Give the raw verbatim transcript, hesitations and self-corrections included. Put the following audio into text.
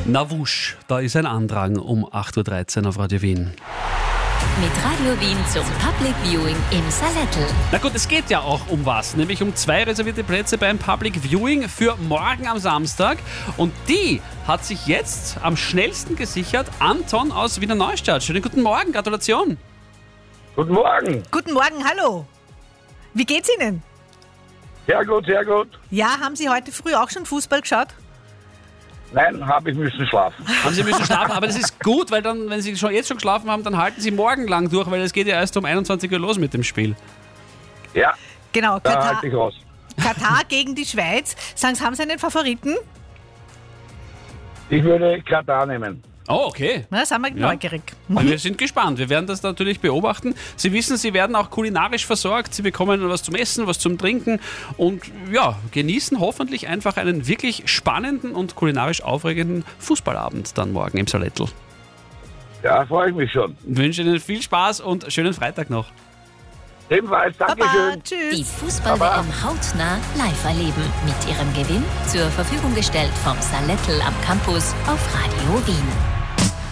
Na wusch, da ist ein Andrang um acht Uhr dreizehn auf Radio Wien. Mit Radio Wien zum Public Viewing im Salettl. Na gut, es geht ja auch um was, nämlich um zwei reservierte Plätze beim Public Viewing für morgen am Samstag. Und die hat sich jetzt am schnellsten gesichert Anton aus Wiener Neustadt. Schönen guten Morgen, Gratulation. Guten Morgen. Guten Morgen, hallo. Wie geht's Ihnen? Sehr gut, sehr gut. Ja, haben Sie heute früh auch schon Fußball geschaut? Nein, habe ich müssen schlafen. Haben Sie müssen schlafen, aber das ist gut, weil dann, wenn Sie schon jetzt schon geschlafen haben, dann halten Sie morgen lang durch, weil es geht ja erst um einundzwanzig Uhr los mit dem Spiel. Ja, Genau, da Katar, halte ich aus. Katar gegen die Schweiz. Sagen Sie, haben Sie einen Favoriten? Ich würde Katar nehmen. Oh, okay. Na, sind wir Ja. neugierig. Also wir sind gespannt. Wir werden das natürlich beobachten. Sie wissen, Sie werden auch kulinarisch versorgt. Sie bekommen was zum Essen, was zum Trinken und ja, genießen hoffentlich einfach einen wirklich spannenden und kulinarisch aufregenden Fußballabend dann morgen im Salettl. Ja, freue ich mich schon. Ich wünsche Ihnen viel Spaß und schönen Freitag noch. Ebenfalls, Baba, Dankeschön. Die tschüss. Fußball-W M hautnah live erleben. Mit ihrem Gewinn zur Verfügung gestellt vom Salettl am Campus auf Radio Wien.